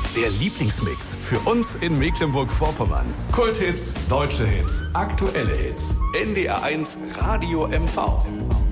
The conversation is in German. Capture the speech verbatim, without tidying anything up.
Der Lieblingsmix für uns in Mecklenburg-Vorpommern. Kulthits, deutsche Hits, aktuelle Hits. N D R eins Radio M V.